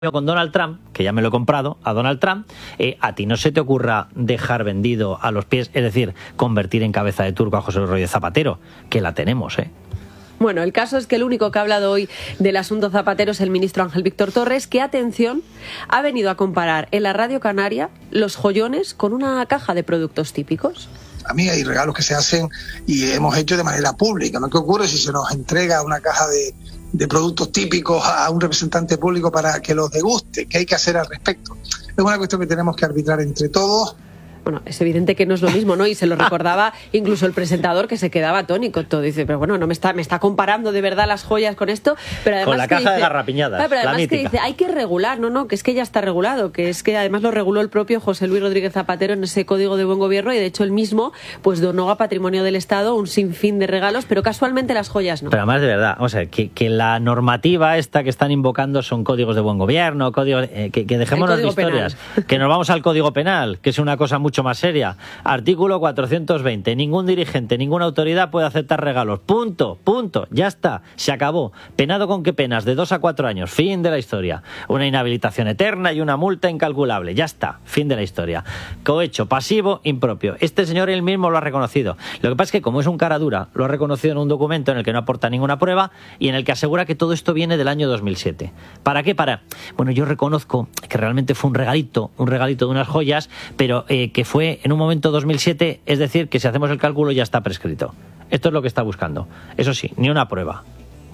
con Donald Trump, que ya me lo he comprado a Donald Trump, a ti no se te ocurra dejar vendido a los pies, es decir, convertir en cabeza de turco a José Luis Rodríguez Zapatero, que la tenemos, ¿eh? Bueno, el caso es que el único que ha hablado hoy del asunto Zapatero es el ministro Ángel Víctor Torres, que, atención, ha venido a comparar en la Radio Canaria los joyones con una caja de productos típicos. A mí hay regalos que se hacen y hemos hecho de manera pública, ¿no? ¿Qué ocurre si se nos entrega una caja de productos típicos a un representante público para que los deguste? ¿Qué hay que hacer al respecto? Es una cuestión que tenemos que arbitrar entre todos. Bueno, es evidente que no es lo mismo, ¿no? Y se lo recordaba incluso el presentador, que se quedaba atónico. Todo dice, pero bueno, no me está comparando de verdad las joyas con esto. Pero además con la caja de garrapiñadas. Pero además la que dice, hay que regular, no, que es que ya está regulado, que es que además lo reguló el propio José Luis Rodríguez Zapatero en ese Código de Buen Gobierno, y de hecho él mismo pues donó a Patrimonio del Estado un sinfín de regalos, pero casualmente las joyas no. Pero además, de verdad, vamos a ver, que la normativa esta que están invocando son códigos de buen gobierno, códigos, que dejémonos de historias, penal. Que nos vamos al Código Penal, que es una cosa mucho más seria. Artículo 420. Ningún dirigente, ninguna autoridad puede aceptar regalos. Punto. Ya está. Se acabó. ¿Penado con qué penas? De 2 a 4 años. Fin de la historia. Una inhabilitación eterna y una multa incalculable. Ya está. Fin de la historia. Cohecho, pasivo, impropio. Este señor él mismo lo ha reconocido. Lo que pasa es que, como es un cara dura, lo ha reconocido en un documento en el que no aporta ninguna prueba y en el que asegura que todo esto viene del año 2007. ¿Para qué? Bueno, yo reconozco que realmente fue un regalito de unas joyas, pero que fue en un momento 2007, es decir, que si hacemos el cálculo ya está prescrito. Esto es lo que está buscando. Eso sí, ni una prueba,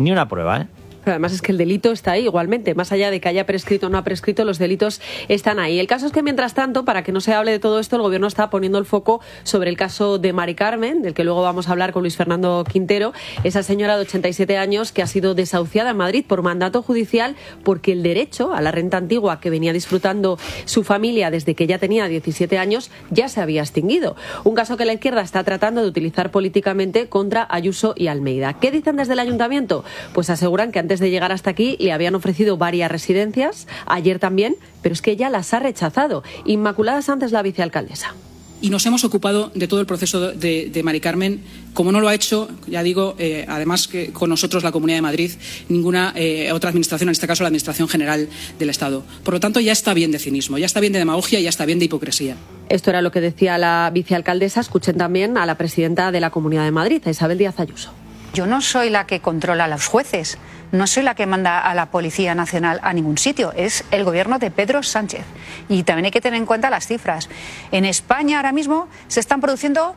¿eh? Pero además es que el delito está ahí igualmente, más allá de que haya prescrito o no ha prescrito, los delitos están ahí. El caso es que, mientras tanto, para que no se hable de todo esto, el gobierno está poniendo el foco sobre el caso de Mari Carmen, del que luego vamos a hablar con Luis Fernando Quintero, esa señora de 87 años que ha sido desahuciada en Madrid por mandato judicial porque el derecho a la renta antigua que venía disfrutando su familia desde que ella tenía 17 años ya se había extinguido. Un caso que la izquierda está tratando de utilizar políticamente contra Ayuso y Almeida. ¿Qué dicen desde el ayuntamiento? Pues aseguran que antes de llegar hasta aquí le habían ofrecido varias residencias, ayer también, pero es que ella las ha rechazado. Inmaculada Sánchez, la vicealcaldesa. Y nos hemos ocupado de todo el proceso de Mari Carmen, como no lo ha hecho, ya digo, además que con nosotros la Comunidad de Madrid, ninguna otra administración, en este caso la Administración General del Estado. Por lo tanto, ya está bien de cinismo, ya está bien de demagogia y ya está bien de hipocresía. Esto era lo que decía la vicealcaldesa. Escuchen también a la presidenta de la Comunidad de Madrid, a Isabel Díaz Ayuso. Yo no soy la que controla a los jueces, no soy la que manda a la Policía Nacional a ningún sitio, es el gobierno de Pedro Sánchez. Y también hay que tener en cuenta las cifras. En España ahora mismo se están produciendo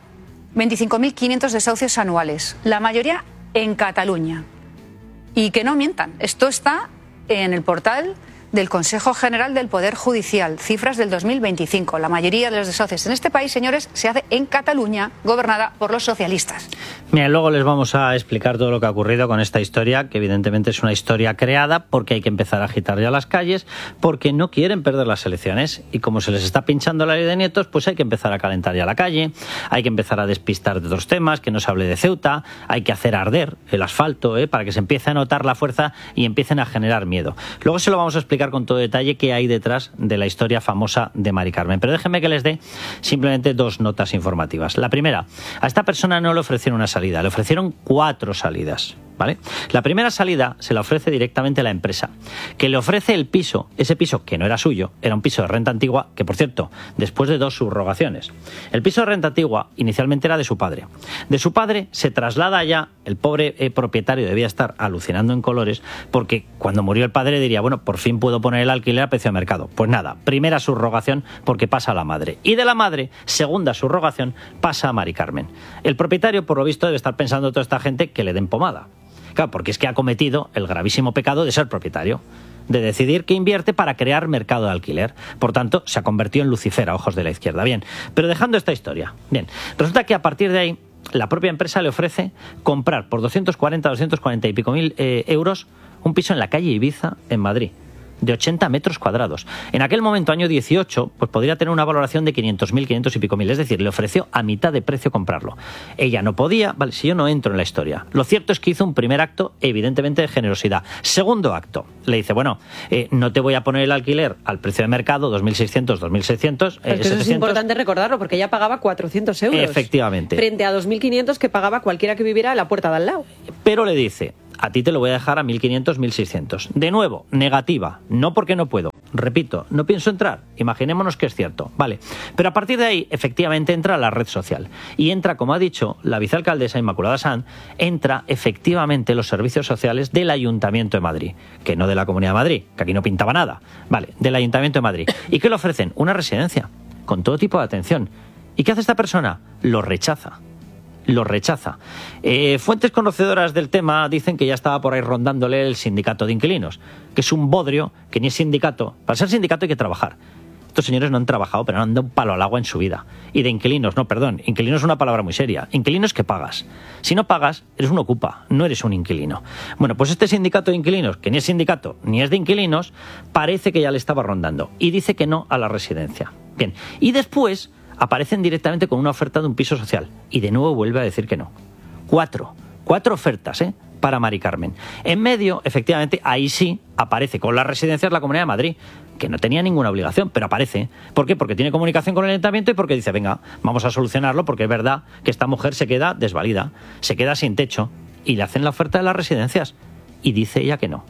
25.500 desahucios anuales, la mayoría en Cataluña. Y que no mientan, esto está en el portal del Consejo General del Poder Judicial, cifras del 2025. La mayoría de los desahucios en este país, señores, se hace en Cataluña, gobernada por los socialistas. Mira, luego les vamos a explicar todo lo que ha ocurrido con esta historia, que evidentemente es una historia creada porque hay que empezar a agitar ya las calles, porque no quieren perder las elecciones, y como se les está pinchando la ley de nietos, pues hay que empezar a calentar ya la calle, hay que empezar a despistar de otros temas, que no se hable de Ceuta, hay que hacer arder el asfalto, para que se empiece a notar la fuerza y empiecen a generar miedo. Luego se lo vamos a explicar con todo detalle qué hay detrás de la historia famosa de Mari Carmen. Pero déjenme que les dé simplemente 2 notas informativas. La primera, a esta persona no le ofrecieron una salida, le ofrecieron 4 salidas. ¿Vale? La primera salida se la ofrece directamente la empresa, que le ofrece el piso, ese piso que no era suyo, era un piso de renta antigua, que por cierto, después de 2 subrogaciones. El piso de renta antigua inicialmente era de su padre. De su padre se traslada allá, el pobre propietario debía estar alucinando en colores, porque cuando murió el padre diría, bueno, por fin puedo poner el alquiler a precio de mercado. Pues nada, primera subrogación porque pasa a la madre. Y de la madre, segunda subrogación, pasa a Mari Carmen. El propietario, por lo visto, debe estar pensando toda esta gente que le den pomada. Claro, porque es que ha cometido el gravísimo pecado de ser propietario, de decidir que invierte para crear mercado de alquiler. Por tanto, se ha convertido en Lucifer a ojos de la izquierda. Bien, pero dejando esta historia. Bien, resulta que a partir de ahí, la propia empresa le ofrece comprar por 240 y pico mil euros un piso en la calle Ibiza, en Madrid, de 80 metros cuadrados. En aquel momento, año 18, pues podría tener una valoración de 500.000, 500 y pico mil. Es decir, le ofreció a mitad de precio comprarlo. Ella no podía, vale, si yo no entro en la historia. Lo cierto es que hizo un primer acto, evidentemente, de generosidad. Segundo acto, le dice, bueno, no te voy a poner el alquiler al precio de mercado, 2.600, 2.600, Pero eso es importante recordarlo, porque ella pagaba 400 euros. Efectivamente. Frente a 2.500 que pagaba cualquiera que viviera a la puerta de al lado. Pero le dice, a ti te lo voy a dejar a 1.500, 1.600. De nuevo, negativa, no porque no puedo. Repito, no pienso entrar, imaginémonos que es cierto, vale. Pero a partir de ahí, efectivamente, entra la red social. Y entra, como ha dicho la vicealcaldesa Inmaculada Sanz, entra efectivamente los servicios sociales del Ayuntamiento de Madrid, que no de la Comunidad de Madrid, que aquí no pintaba nada, vale, del Ayuntamiento de Madrid. ¿Y qué le ofrecen? Una residencia, con todo tipo de atención. ¿Y qué hace esta persona? Lo rechaza. Fuentes conocedoras del tema dicen que ya estaba por ahí rondándole el sindicato de inquilinos, que es un bodrio, que ni es sindicato. Para ser sindicato hay que trabajar. Estos señores no han trabajado, pero no han dado un palo al agua en su vida. Y de inquilinos, no, perdón, inquilino es una palabra muy seria. Inquilino es que pagas. Si no pagas, eres un ocupa, no eres un inquilino. Bueno, pues este sindicato de inquilinos, que ni es sindicato ni es de inquilinos, parece que ya le estaba rondando. Y dice que no a la residencia. Bien, y después aparecen directamente con una oferta de un piso social. Y de nuevo vuelve a decir que no. Cuatro ofertas, para Mari Carmen. En medio, efectivamente, ahí sí aparece con las residencias la Comunidad de Madrid, que no tenía ninguna obligación, pero aparece. ¿Por qué? Porque tiene comunicación con el Ayuntamiento y porque dice, venga, vamos a solucionarlo, porque es verdad que esta mujer se queda desvalida, se queda sin techo, y le hacen la oferta de las residencias. Y dice ella que no.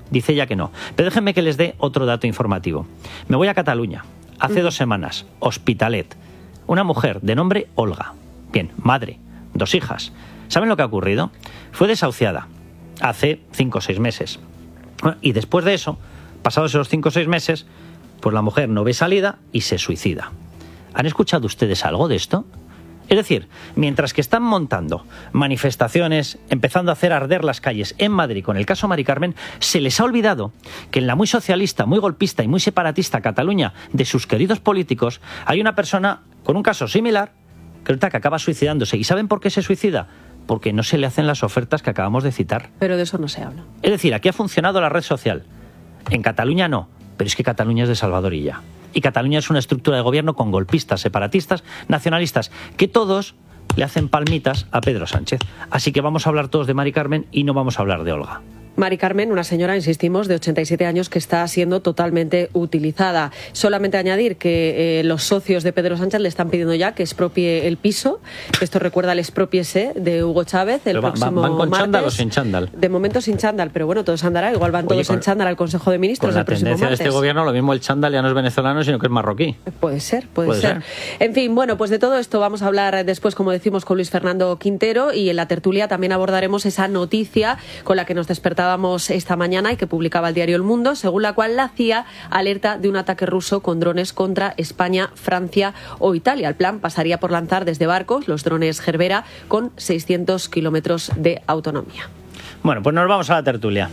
Pero déjenme que les dé otro dato informativo. Me voy a Cataluña. Hace 2 semanas, Hospitalet. Una mujer de nombre Olga. Bien, madre, 2 hijas. ¿Saben lo que ha ocurrido? Fue desahuciada hace 5 o 6 meses. Y después de eso, pasados esos 5 o 6 meses, pues la mujer no ve salida y se suicida. ¿Han escuchado ustedes algo de esto? Es decir, mientras que están montando manifestaciones, empezando a hacer arder las calles en Madrid con el caso Mari Carmen, se les ha olvidado que en la muy socialista, muy golpista y muy separatista Cataluña de sus queridos políticos hay una persona con un caso similar que acaba suicidándose. ¿Y saben por qué se suicida? Porque no se le hacen las ofertas que acabamos de citar. Pero de eso no se habla. Es decir, aquí ha funcionado la red social. En Cataluña no, pero es que Cataluña es de Salvador Illa. Y Cataluña es una estructura de gobierno con golpistas, separatistas, nacionalistas, que todos le hacen palmitas a Pedro Sánchez. Así que vamos a hablar todos de Mari Carmen y no vamos a hablar de Olga. Mari Carmen, una señora, insistimos, de 87 años que está siendo totalmente utilizada. Solamente añadir que los socios de Pedro Sánchez le están pidiendo ya que expropie el piso. Esto recuerda al expropiese de Hugo Chávez el próximo ¿Van con martes. chándal o sin chándal? De momento sin chándal, pero bueno, todo se andará. Igual van todos en chándal al Consejo de Ministros el próximo martes. Con la tendencia de este gobierno, lo mismo el chándal ya no es venezolano, sino que es marroquí. Puede ser. En fin, bueno, pues de todo esto vamos a hablar después, como decimos, con Luis Fernando Quintero, y en la tertulia también abordaremos esa noticia con la que nos despertábamos esta mañana y que publicaba el diario El Mundo, según la cual la CIA alerta de un ataque ruso con drones contra España, Francia o Italia. El plan pasaría por lanzar desde barcos los drones Gerbera con 600 kilómetros de autonomía. Bueno, pues nos vamos a la tertulia.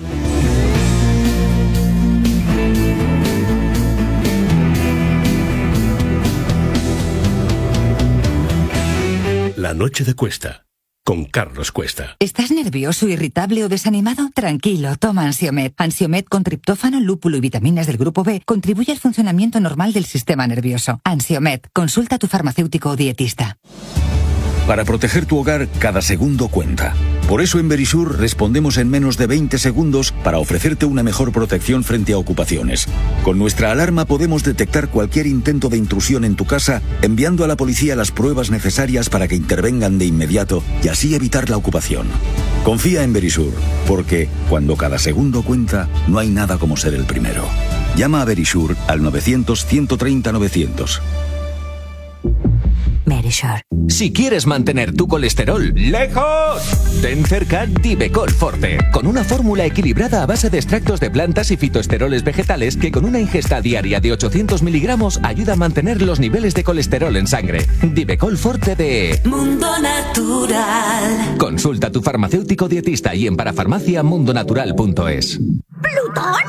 La noche de Cuesta, con Carlos Cuesta. ¿Estás nervioso, irritable o desanimado? Tranquilo, toma Ansiomed. Ansiomed con triptófano, lúpulo y vitaminas del grupo B contribuye al funcionamiento normal del sistema nervioso. Ansiomed, consulta a tu farmacéutico o dietista. Para proteger tu hogar, cada segundo cuenta. Por eso en Verisur respondemos en menos de 20 segundos para ofrecerte una mejor protección frente a ocupaciones. Con nuestra alarma podemos detectar cualquier intento de intrusión en tu casa, enviando a la policía las pruebas necesarias para que intervengan de inmediato y así evitar la ocupación. Confía en Verisur, porque cuando cada segundo cuenta, no hay nada como ser el primero. Llama a Verisur al 900-130-900. Verisur. Si quieres mantener tu colesterol lejos, ten cerca Divecol Forte, con una fórmula equilibrada a base de extractos de plantas y fitoesteroles vegetales que con una ingesta diaria de 800 miligramos ayuda a mantener los niveles de colesterol en sangre. Divecol Forte de Mundo Natural. Consulta a tu farmacéutico dietista y en parafarmaciamundonatural.es. ¿Plutón?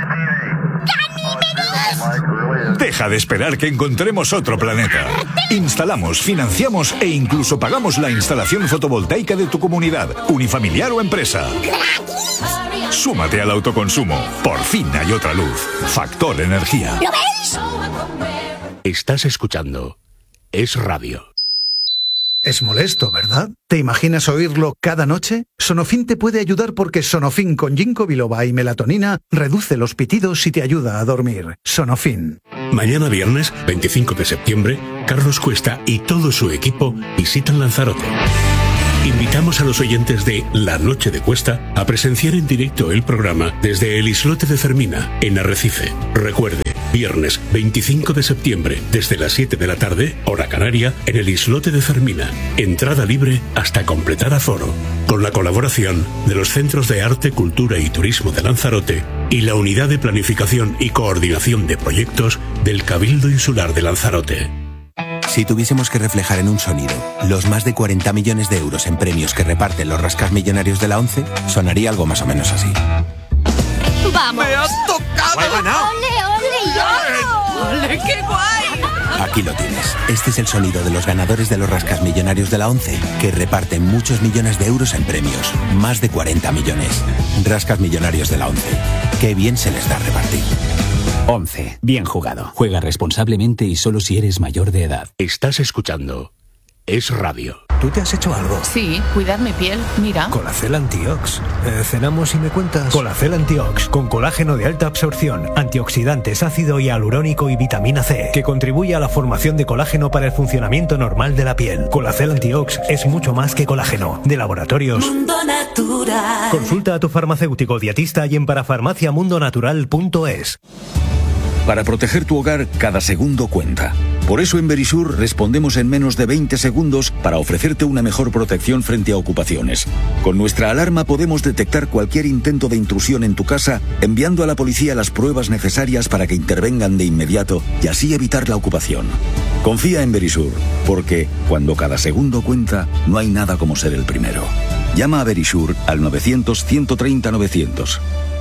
Deja de esperar que encontremos otro planeta. Instalamos, financiamos e incluso pagamos la instalación fotovoltaica de tu comunidad, unifamiliar o empresa. Súmate al autoconsumo. Por fin hay otra luz. Factor Energía. ¿Lo veis? Estás escuchando Es Radio. Es molesto, ¿verdad? ¿Te imaginas oírlo cada noche? Sonofin te puede ayudar porque Sonofin con ginkgo biloba y melatonina reduce los pitidos y te ayuda a dormir. Sonofin. Mañana viernes, 25 de septiembre, Carlos Cuesta y todo su equipo visitan Lanzarote. Invitamos a los oyentes de La Noche de Cuesta a presenciar en directo el programa desde el Islote de Fermina, en Arrecife. Recuerde, viernes 25 de septiembre, desde las 7 de la tarde, hora canaria, en el Islote de Fermina. Entrada libre hasta completar aforo. Con la colaboración de los Centros de Arte, Cultura y Turismo de Lanzarote y la Unidad de Planificación y Coordinación de Proyectos del Cabildo Insular de Lanzarote. Si tuviésemos que reflejar en un sonido los más de 40 millones de euros en premios que reparten los rascasmillonarios de la ONCE, sonaría algo más o menos así. ¡Vamos! ¡Me has tocado! ¡He ganado! ¡Ole, ole! ¡Ole, qué guay! Aquí lo tienes. Este es el sonido de los ganadores de los rascasmillonarios de la ONCE, que reparten muchos millones de euros en premios. Más de 40 millones. Rascasmillonarios de la ONCE. Qué bien se les da repartir. 11. Bien jugado. Juega responsablemente y solo si eres mayor de edad. Estás escuchando Es Radio. ¿Tú te has hecho algo? Sí, cuidar mi piel, mira. Colacel Antiox. Cenamos y me cuentas. Colacel Antiox, con colágeno de alta absorción, antioxidantes, ácido hialurónico y vitamina C, que contribuye a la formación de colágeno para el funcionamiento normal de la piel. Colacel Antiox es mucho más que colágeno. De Laboratorios Mundo Natural. Consulta a tu farmacéutico dietista y en parafarmaciamundonatural.es. Para proteger tu hogar, cada segundo cuenta. Por eso en Verisur respondemos en menos de 20 segundos para ofrecerte una mejor protección frente a ocupaciones. Con nuestra alarma podemos detectar cualquier intento de intrusión en tu casa, enviando a la policía las pruebas necesarias para que intervengan de inmediato y así evitar la ocupación. Confía en Verisur, porque cuando cada segundo cuenta, no hay nada como ser el primero. Llama a Verisur al 900-130-900.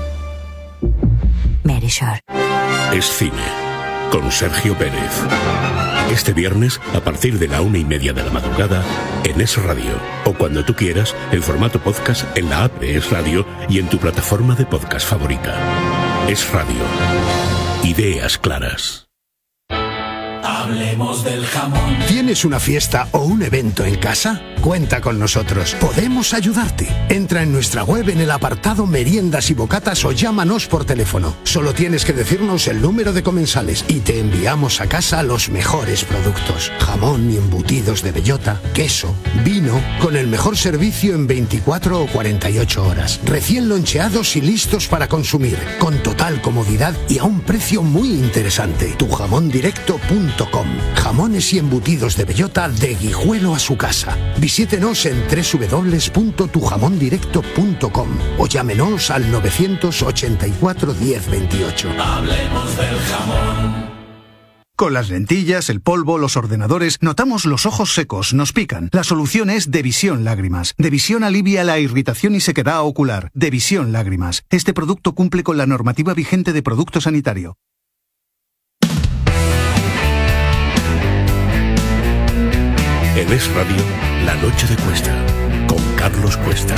Verisur. Es cine, con Sergio Pérez. Este viernes, a partir de la 1:30 de la madrugada, en Es Radio. O cuando tú quieras, en formato podcast en la app de Es Radio y en tu plataforma de podcast favorita. Es Radio. Ideas claras. Hablemos del jamón. ¿Tienes una fiesta o un evento en casa? Cuenta con nosotros. Podemos ayudarte. Entra en nuestra web en el apartado Meriendas y Bocatas o llámanos por teléfono. Solo tienes que decirnos el número de comensales y te enviamos a casa los mejores productos. Jamón y embutidos de bellota, queso, vino, con el mejor servicio en 24 o 48 horas. Recién loncheados y listos para consumir, con total comodidad y a un precio muy interesante. Tujamondirecto.com. Jamones y embutidos de bellota de Guijuelo a su casa. Visítenos en www.tujamondirecto.com o llámenos al 984 1028. Hablemos del jamón. Con las lentillas, el polvo, los ordenadores, notamos los ojos secos, nos pican. La solución es Devisión Lágrimas. Devisión alivia la irritación y sequedad ocular. Devisión Lágrimas. Este producto cumple con la normativa vigente de producto sanitario. En Es Radio, La Noche de Cuesta, con Carlos Cuesta.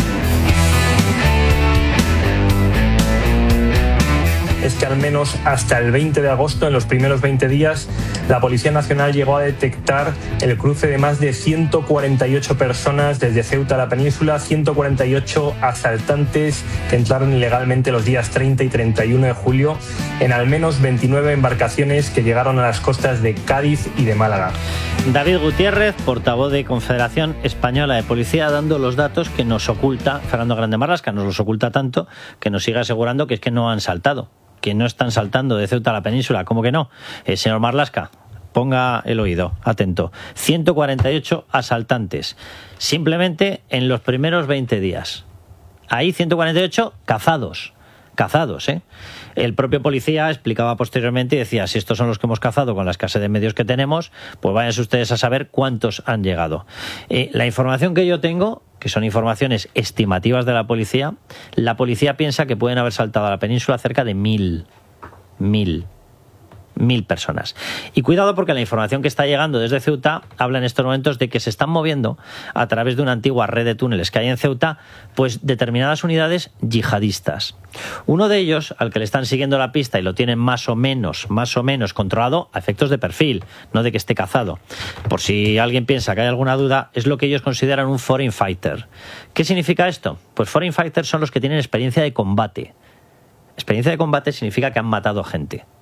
Es que al menos hasta el 20 de agosto, en los primeros 20 días, la Policía Nacional llegó a detectar el cruce de más de 148 personas desde Ceuta a la península, 148 asaltantes que entraron ilegalmente los días 30 y 31 de julio en al menos 29 embarcaciones que llegaron a las costas de Cádiz y de Málaga. David Gutiérrez, portavoz de Confederación Española de Policía, dando los datos que nos oculta Fernando Grande Marlasca, nos los oculta tanto que nos sigue asegurando que es que no han saltado, que no están saltando de Ceuta a la península. ¿Cómo que no? Señor Marlasca, ponga el oído, atento. 148 asaltantes, simplemente en los primeros 20 días. Ahí 148 cazados, ¿eh? El propio policía explicaba posteriormente y decía, si estos son los que hemos cazado con la escasez de medios que tenemos, pues váyanse ustedes a saber cuántos han llegado. La información que yo tengo, que son informaciones estimativas de la policía piensa que pueden haber saltado a la península cerca de 1.000 personas. Y cuidado, porque la información que está llegando desde Ceuta habla en estos momentos de que se están moviendo a través de una antigua red de túneles que hay en Ceuta, pues determinadas unidades yihadistas. Uno de ellos, al que le están siguiendo la pista y lo tienen más o menos controlado a efectos de perfil, no de que esté cazado. Por si alguien piensa que hay alguna duda, es lo que ellos consideran un foreign fighter. ¿Qué significa esto? Pues foreign fighters son los que tienen experiencia de combate. Experiencia de combate significa que han matado gente.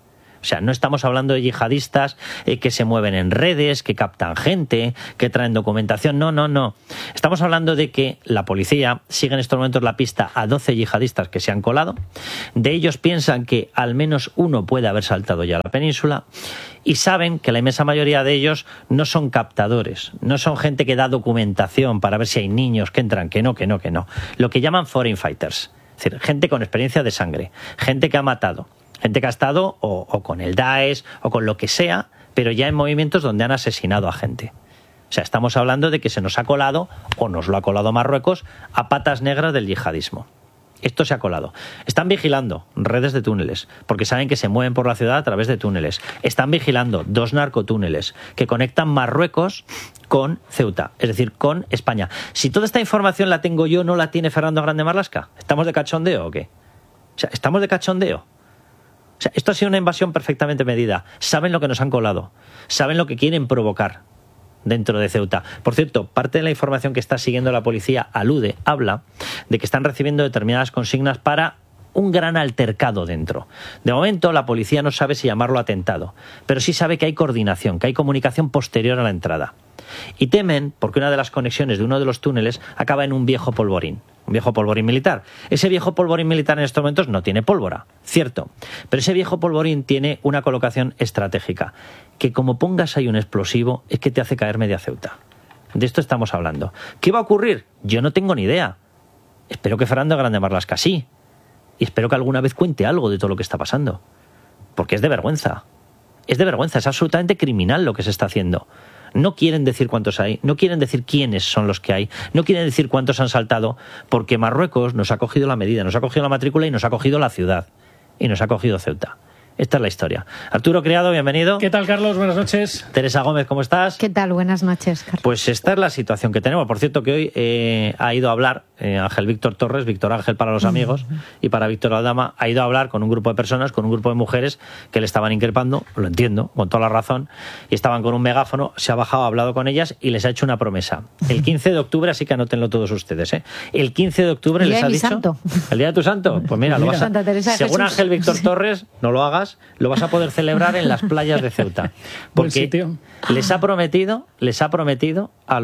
O sea, no estamos hablando de yihadistas que se mueven en redes, que captan gente, que traen documentación. No. Estamos hablando de que la policía sigue en estos momentos la pista a 12 yihadistas que se han colado. De ellos piensan que al menos uno puede haber saltado ya a la península. Y saben que la inmensa mayoría de ellos no son captadores, no son gente que da documentación para ver si hay niños que entran, que no. Lo que llaman foreign fighters, es decir, gente con experiencia de sangre, gente que ha matado, gente que ha estado o con el Daesh o con lo que sea, pero ya en movimientos donde han asesinado a gente. O sea, estamos hablando de que se nos ha colado, o nos lo ha colado Marruecos, a patas negras del yihadismo. Esto se ha colado. Están vigilando redes de túneles, porque saben que se mueven por la ciudad a través de túneles. Están vigilando 2 narcotúneles que conectan Marruecos con Ceuta, es decir, con España. Si toda esta información la tengo yo, ¿no la tiene Fernando Grande Marlaska? ¿Estamos de cachondeo o qué? O sea, ¿estamos de cachondeo? O sea, esto ha sido una invasión perfectamente medida. Saben lo que nos han colado. Saben lo que quieren provocar dentro de Ceuta. Por cierto, parte de la información que está siguiendo la policía habla de que están recibiendo determinadas consignas para un gran altercado dentro. De momento, la policía no sabe si llamarlo atentado, pero sí sabe que hay coordinación, que hay comunicación posterior a la entrada. Y temen porque una de las conexiones de uno de los túneles acaba en un viejo polvorín militar. Ese viejo polvorín militar en estos momentos no tiene pólvora, cierto, pero ese viejo polvorín tiene una colocación estratégica, que como pongas ahí un explosivo es que te hace caer media Ceuta. De esto estamos hablando. ¿Qué va a ocurrir? Yo no tengo ni idea. Espero que Fernando Grande Marlaska sí, y espero que alguna vez cuente algo de todo lo que está pasando, porque es de vergüenza, es absolutamente criminal lo que se está haciendo. No quieren decir cuántos hay, no quieren decir quiénes son los que hay, no quieren decir cuántos han saltado, porque Marruecos nos ha cogido la medida, nos ha cogido la matrícula y nos ha cogido la ciudad, y nos ha cogido Ceuta. Esta es la historia. Arturo Criado, bienvenido. ¿Qué tal, Carlos? Buenas noches. Teresa Gómez, ¿cómo estás? ¿Qué tal? Buenas noches, Carlos. Pues esta es la situación que tenemos. Por cierto, que hoy ha ido a hablar Ángel Víctor Torres, Víctor Ángel para los amigos, y para Víctor Aldama, ha ido a hablar con un grupo de personas, con un grupo de mujeres que le estaban increpando, lo entiendo, con toda la razón, y estaban con un megáfono, se ha bajado, ha hablado con ellas y les ha hecho una promesa. El 15 de octubre, así que anótenlo todos ustedes, el 15 de octubre les ha dicho... Santo. ¿El día de tu santo? Pues mira, lo vas a... Santa Teresa de según Jesús. Ángel Víctor Torres, no lo hagas, lo vas a poder celebrar en las playas de Ceuta. Porque les ha prometido a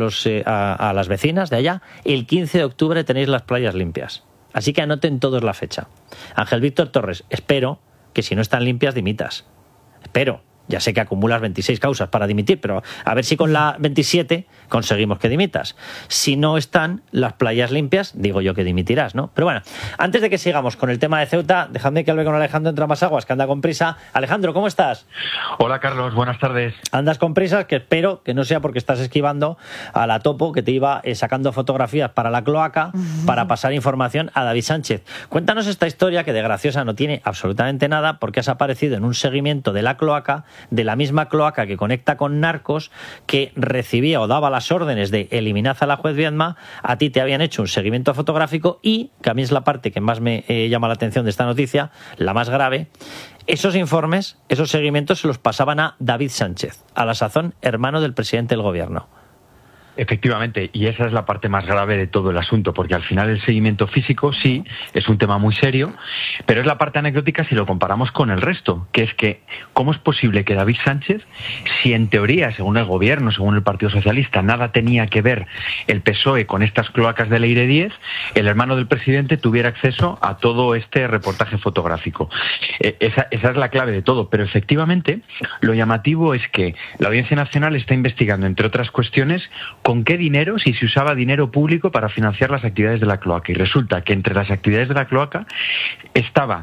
las vecinas de allá, el 15 de octubre tenéis las playas limpias. Así que anoten todos la fecha. Ángel Víctor Torres, espero que si no están limpias dimitas. Espero. Ya sé que acumulas 26 causas para dimitir, pero a ver si con la 27 conseguimos que dimitas. Si no están las playas limpias, digo yo que dimitirás, ¿no? Pero bueno, antes de que sigamos con el tema de Ceuta, dejadme que hable con Alejandro entre más aguas, que anda con prisa. Alejandro, ¿cómo estás? Hola, Carlos, buenas tardes. Andas con prisas, que espero que no sea porque estás esquivando a la topo que te iba sacando fotografías para la cloaca para pasar información a David Sánchez. Cuéntanos esta historia que de graciosa no tiene absolutamente nada, porque has aparecido en un seguimiento de la cloaca, de la misma cloaca que conecta con narcos, que recibía o daba las órdenes de eliminad a la juez Viedma. A ti te habían hecho un seguimiento fotográfico y, que a mí es la parte que más me llama la atención de esta noticia, la más grave, esos informes, esos seguimientos se los pasaban a David Sánchez, a la sazón hermano del presidente del gobierno. Efectivamente, y esa es la parte más grave de todo el asunto, porque al final el seguimiento físico sí es un tema muy serio, pero es la parte anecdótica si lo comparamos con el resto, que es que ¿cómo es posible que David Sánchez, si en teoría, según el gobierno, según el Partido Socialista, nada tenía que ver el PSOE con estas cloacas de Leire 10, el hermano del presidente tuviera acceso a todo este reportaje fotográfico? Esa es la clave de todo, pero efectivamente lo llamativo es que la Audiencia Nacional está investigando, entre otras cuestiones, con qué dinero, si se usaba dinero público para financiar las actividades de la cloaca. Y resulta que entre las actividades de la cloaca estaba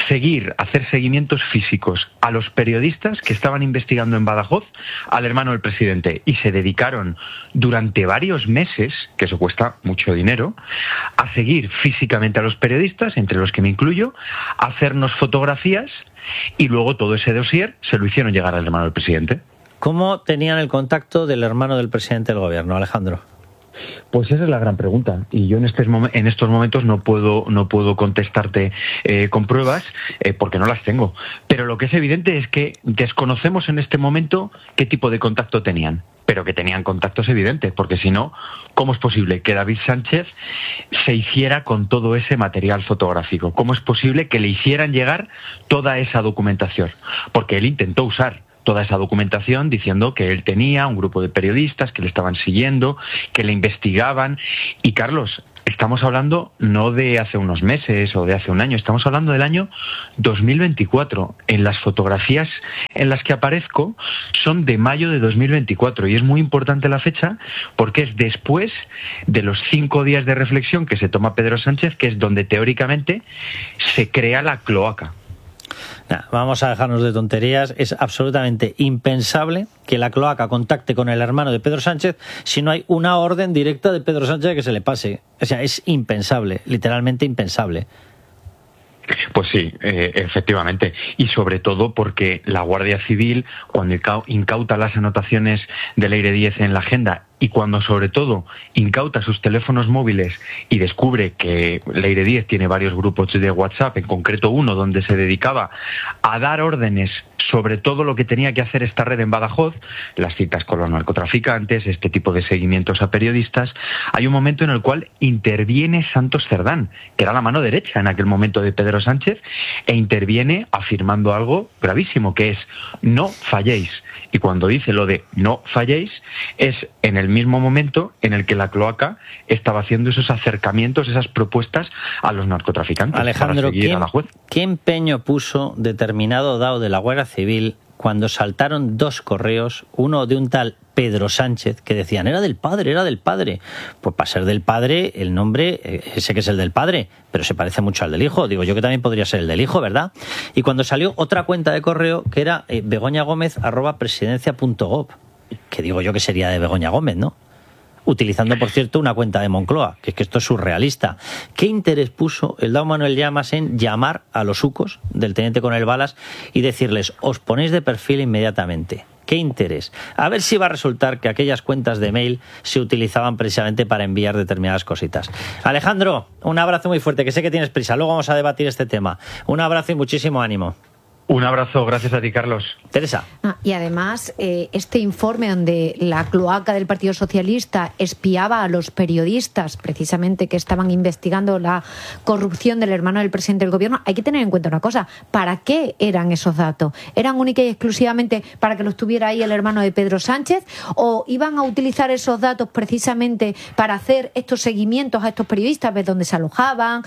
hacer seguimientos físicos a los periodistas que estaban investigando en Badajoz al hermano del presidente. Y se dedicaron durante varios meses, que eso cuesta mucho dinero, a seguir físicamente a los periodistas, entre los que me incluyo, a hacernos fotografías, y luego todo ese dossier se lo hicieron llegar al hermano del presidente. ¿Cómo tenían el contacto del hermano del presidente del gobierno, Alejandro? Pues esa es la gran pregunta, y yo en estos momentos no puedo contestarte con pruebas porque no las tengo. Pero lo que es evidente es que desconocemos en este momento qué tipo de contacto tenían, pero que tenían contactos evidentes, porque si no, ¿cómo es posible que David Sánchez se hiciera con todo ese material fotográfico? ¿Cómo es posible que le hicieran llegar toda esa documentación? Porque él intentó usar toda esa documentación diciendo que él tenía un grupo de periodistas que le estaban siguiendo, que le investigaban. Y Carlos, estamos hablando no de hace unos meses o de hace un año, estamos hablando del año 2024. En las fotografías en las que aparezco son de mayo de 2024 y es muy importante la fecha porque es después de los 5 días de reflexión que se toma Pedro Sánchez, que es donde teóricamente se crea la cloaca. Vamos a dejarnos de tonterías. Es absolutamente impensable que la cloaca contacte con el hermano de Pedro Sánchez si no hay una orden directa de Pedro Sánchez que se le pase. O sea, es impensable, literalmente impensable. Pues sí, efectivamente. Y sobre todo porque la Guardia Civil, cuando incauta las anotaciones de Leire Díez en la agenda y cuando sobre todo incauta sus teléfonos móviles y descubre que Leire Díez tiene varios grupos de WhatsApp, en concreto uno donde se dedicaba a dar órdenes sobre todo lo que tenía que hacer esta red en Badajoz, las citas con los narcotraficantes, este tipo de seguimientos a periodistas, hay un momento en el cual interviene Santos Cerdán, que era la mano derecha en aquel momento de Pedro Sánchez, e interviene afirmando algo gravísimo, que es no falléis. Y cuando dice lo de no falléis, es en el mismo momento en el que la cloaca estaba haciendo esos acercamientos, esas propuestas a los narcotraficantes. Alejandro, para seguir a la juez. ¿Qué empeño puso determinado dado de la Guardia Civil cuando saltaron 2 correos, uno de un tal Pedro Sánchez, que decían era del padre? Pues para ser del padre, el nombre, ese que es el del padre, pero se parece mucho al del hijo. Digo yo que también podría ser el del hijo, ¿verdad? Y cuando salió otra cuenta de correo que era begoñagomez@presidencia.gov, que digo yo que sería de Begoña Gómez, ¿no? Utilizando, por cierto, una cuenta de Moncloa, que es que esto es surrealista. ¿Qué interés puso el Dao Manuel Llamas en llamar a los ucos del teniente coronel Balas y decirles, os ponéis de perfil inmediatamente? ¿Qué interés? A ver si va a resultar que aquellas cuentas de mail se utilizaban precisamente para enviar determinadas cositas. Alejandro, un abrazo muy fuerte, que sé que tienes prisa. Luego vamos a debatir este tema. Un abrazo y muchísimo ánimo. Un abrazo, gracias a ti, Carlos. Teresa. Y además, este informe donde la cloaca del Partido Socialista espiaba a los periodistas, precisamente que estaban investigando la corrupción del hermano del presidente del gobierno, hay que tener en cuenta una cosa, ¿para qué eran esos datos? ¿Eran única y exclusivamente para que los tuviera ahí el hermano de Pedro Sánchez? ¿O iban a utilizar esos datos precisamente para hacer estos seguimientos a estos periodistas, ver dónde se alojaban,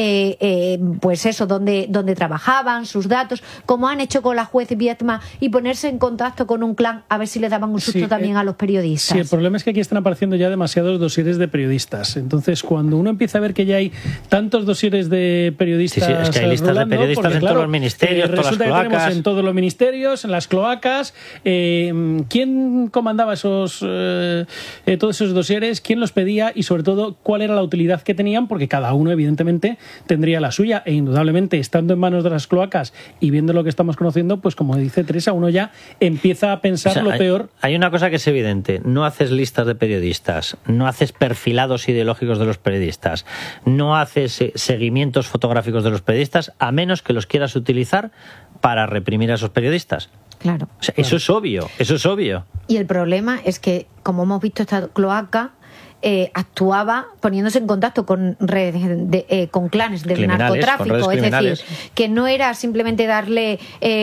pues eso, dónde trabajaban, sus datos, como han hecho con la juez Vietma, y ponerse en contacto con un clan a ver si le daban un susto también a los periodistas? Sí, el problema es que aquí están apareciendo ya demasiados dosieres de periodistas. Entonces, cuando uno empieza a ver que ya hay tantos dosieres de periodistas... Sí, es que hay listas de periodistas en todos los ministerios, todas las cloacas. Resulta que tenemos en todos los ministerios, en las cloacas. ¿Quién comandaba todos esos dosieres? ¿Quién los pedía? Y sobre todo, ¿cuál era la utilidad que tenían? Porque cada uno, evidentemente, tendría la suya. E indudablemente, estando en manos de las cloacas y viendo lo que estamos conociendo, pues como dice Teresa, uno ya empieza a pensar lo peor. Hay una cosa que es evidente: no haces listas de periodistas, no haces perfilados ideológicos de los periodistas, no haces seguimientos fotográficos de los periodistas, a menos que los quieras utilizar para reprimir a esos periodistas. Claro. O sea, eso es obvio, eso es obvio. Y el problema es que, como hemos visto, esta cloaca actuaba poniéndose en contacto con redes con clanes del narcotráfico, es decir, que no era simplemente darle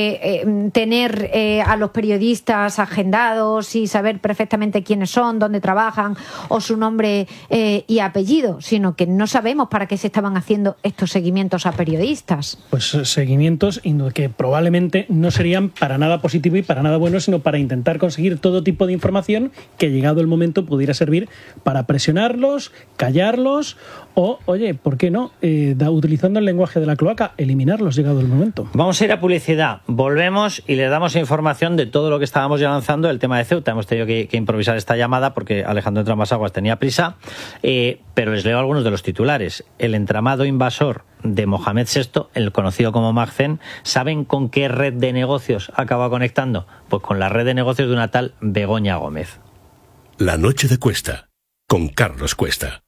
tener a los periodistas agendados y saber perfectamente quiénes son, dónde trabajan o su nombre y apellido, sino que no sabemos para qué se estaban haciendo estos seguimientos a periodistas. Pues seguimientos que probablemente no serían para nada positivo y para nada bueno, sino para intentar conseguir todo tipo de información que, llegado el momento, pudiera servir para presionarlos, callarlos o, oye, ¿por qué no? Utilizando el lenguaje de la cloaca, eliminarlos llegado el momento. Vamos a ir a publicidad, volvemos y les damos información de todo lo que estábamos ya lanzando del tema de Ceuta. Hemos tenido que improvisar esta llamada porque Alejandro Tramasaguas tenía prisa, pero les leo algunos de los titulares. El entramado invasor de Mohamed VI, el conocido como Magzen, ¿saben con qué red de negocios acaba conectando? Pues con la red de negocios de una tal Begoña Gómez. La noche de Cuesta. con Carlos Cuesta.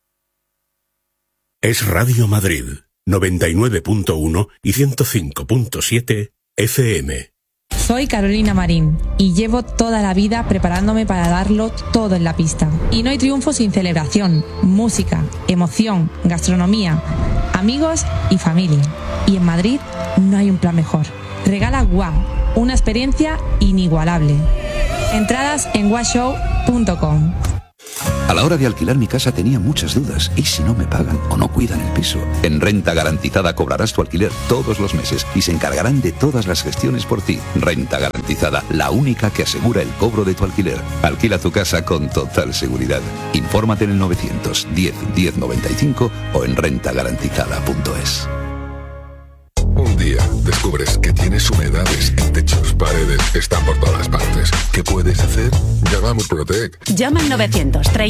Es Radio Madrid, 99.1 y 105.7 FM. Soy Carolina Marín y llevo toda la vida preparándome para darlo todo en la pista. Y no hay triunfo sin celebración, música, emoción, gastronomía, amigos y familia. Y en Madrid no hay un plan mejor. Regala Wow, una experiencia inigualable. Entradas en washow.com. A la hora de alquilar mi casa tenía muchas dudas. ¿Y si no me pagan o no cuidan el piso? En Renta Garantizada cobrarás tu alquiler todos los meses y se encargarán de todas las gestiones por ti. Renta Garantizada, la única que asegura el cobro de tu alquiler. Alquila tu casa con total seguridad. Infórmate en el 910 1095 o en rentagarantizada.es. Un día descubres que tienes humedades en techos, paredes, están por todas partes. ¿Qué puedes hacer? Llama a Murprotec. Llama al 930